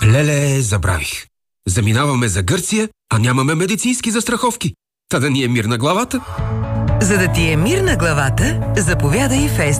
Леле, забравих. Заминаваме за Гърция, а нямаме медицински застраховки. Та да ни е мир на главата. За да ти е мир на главата, заповядай в